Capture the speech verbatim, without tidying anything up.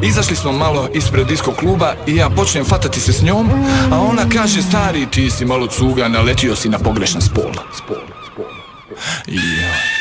Izašli smo malo ispred disko kluba i ja počnem fatati se s njom, a ona kaže: stari, ti si malo cuga, naletio si na pogrešan spol. Spol, spol. Ja.